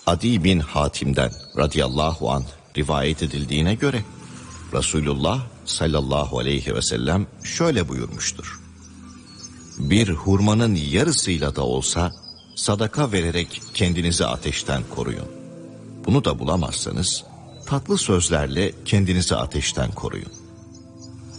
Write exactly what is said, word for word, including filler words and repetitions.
Adi bin Hatim'den radıyallahu anh rivayet edildiğine göre Resulullah sallallahu aleyhi ve sellem şöyle buyurmuştur: bir hurmanın yarısıyla da olsa sadaka vererek kendinizi ateşten koruyun. Bunu da bulamazsanız tatlı sözlerle kendinizi ateşten koruyun.